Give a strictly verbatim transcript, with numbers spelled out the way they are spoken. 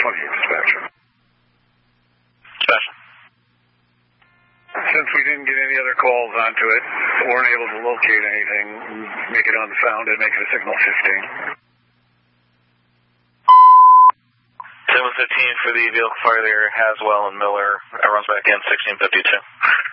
twenty-eight, dispatcher. Dispatcher. Since we didn't get any other calls onto it, weren't able to locate anything, make it unfound, and make it a signal fifteen. seven fifteen for the vehicle fire there, Haswell and Miller. I runs back in, sixteen fifty-two.